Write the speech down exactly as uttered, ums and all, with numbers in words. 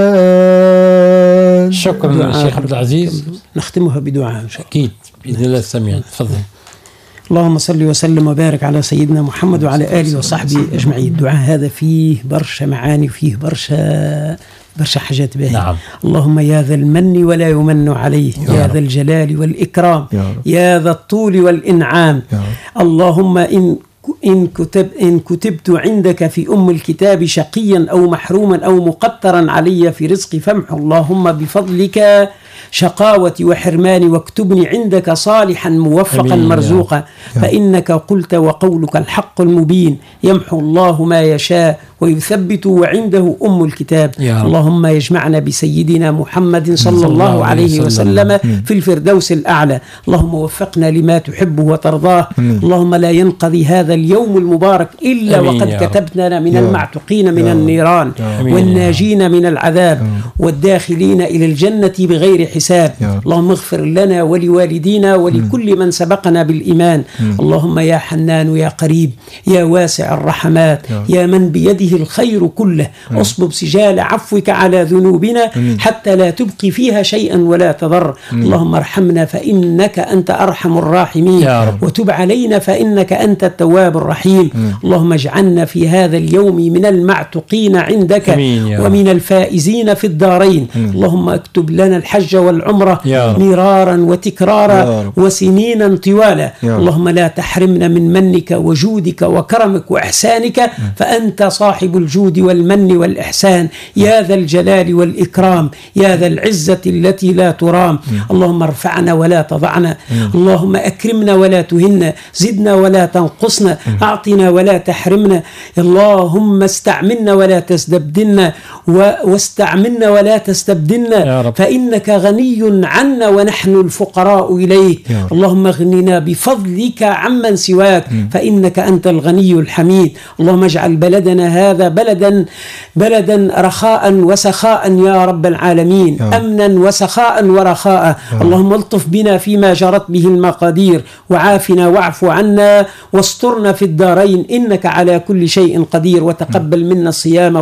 شكرا شيخ عبد العزيز. نختمها بدعاء إن شاء الله. أكيد بإذن الله السميع. تفضل. اللهم صل وسلم وبارك على سيدنا محمد وعلى آله وصحبه أجمعين. الدعاء هذا فيه برشا معاني وفيه برشا برشا حاجات باهية. نعم. اللهم يا ذا المن ولا يمن عليه، يا, يا ذا الجلال والإكرام، يا, يا ذا الطول والإنعام. اللهم إن إن, كتب إن كتبت عندك في أم الكتاب شقيا أو محروما أو مقترا علي في رزقي فامحو اللهم بفضلك شقاوتي وحرماني واكتبني عندك صالحا موفقا مرزوقا، فإنك قلت وقولك الحق المبين يمحو الله ما يشاء ويثبت وعنده أم الكتاب. اللهم يجمعنا بسيدنا محمد صلى الله عليه وسلم في الفردوس الأعلى. اللهم وفقنا لما تحبه وترضاه. اللهم لا ينقضي هذا اليوم المبارك إلا وقد كتبتنا من المعتقين من النيران والناجين من العذاب والداخلين إلى الجنة بغير حساب. اللهم اغفر لنا ولوالدينا ولكل من سبقنا بالإيمان. اللهم يا حنان يا قريب يا واسع الرحمات يا من بيده الخير كله، اصبب سجال عفوك على ذنوبنا حتى لا تبقي فيها شيئا ولا تضر. اللهم ارحمنا فإنك أنت أرحم الراحمين، وتب علينا فإنك أنت التواب الرحيم. اللهم اجعلنا في هذا اليوم من المعتقين عندك ومن الفائزين في الدارين. اللهم اكتب لنا الحج والعمرة مرارا وتكرارا وسنينا طوالا. اللهم لا تحرمنا من منك وجودك وكرمك وإحسانك، فأنت صاحب الجود والمن والإحسان يا ذا الجلال والإكرام يا ذا العزة التي لا ترام. اللهم ارفعنا ولا تضعنا، اللهم أكرمنا ولا تهنا، زدنا ولا تنقصنا، أعطنا ولا تحرمنا. اللهم استعملنا ولا تستبدلنا واستعملنا ولا تستبدلنا، فإنك غني عنا ونحن الفقراء إليك. اللهم اغننا بفضلك عمن سواك، فإنك أنت الغني الحميد. اللهم اجعل بلدنا هذا بلدا بلدا رخاء وسخاء يا رب العالمين، أمنا وسخاء ورخاء. اللهم الطف بنا فيما جرت به المقادير، وعافنا واعف عنا واسترنا في الدارين، إنك على كل شيء قدير. وتقبل منا الصيام